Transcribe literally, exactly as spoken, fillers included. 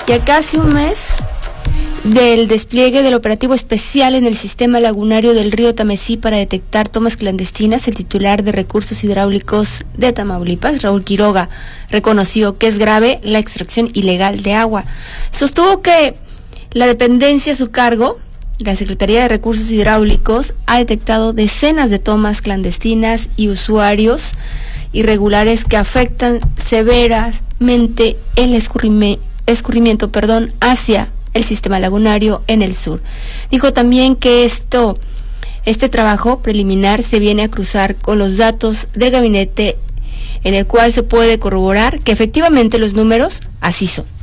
que a casi un mes del despliegue del operativo especial en el sistema lagunario del río Tamesí para detectar tomas clandestinas, el titular de Recursos Hidráulicos de Tamaulipas, Raúl Quiroga, reconoció que es grave la extracción ilegal de agua. Sostuvo que la dependencia a su cargo, la Secretaría de Recursos Hidráulicos, ha detectado decenas de tomas clandestinas y usuarios irregulares que afectan severamente el escurrimi- escurrimiento perdón, hacia el sistema lagunario en el sur. Dijo también que esto, este trabajo preliminar se viene a cruzar con los datos del gabinete, en el cual se puede corroborar que efectivamente los números así son.